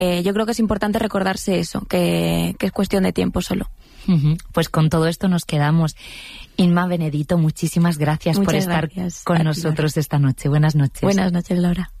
yo creo que es importante recordarse eso, que es cuestión de tiempo solo. Pues con todo esto nos quedamos. Inma Benedito, muchísimas gracias por estar con nosotros esta noche. Buenas noches. Buenas noches, Laura.